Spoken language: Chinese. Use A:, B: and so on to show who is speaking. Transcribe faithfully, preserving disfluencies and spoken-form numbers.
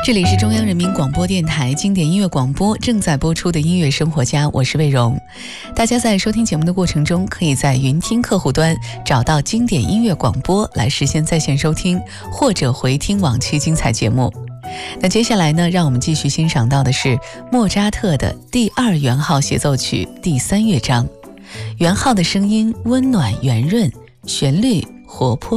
A: 这里是中央人民广播电台经典音乐广播正在播出的音乐生活家，我是魏荣。大家在收听节目的过程中，可以在云听客户端找到经典音乐广播来实现在线收听，或者回听往期精彩节目。那接下来呢，让我们继续欣赏到的是莫扎特的第二圆号协奏曲第三乐章。圆号的声音温暖圆润，旋律活泼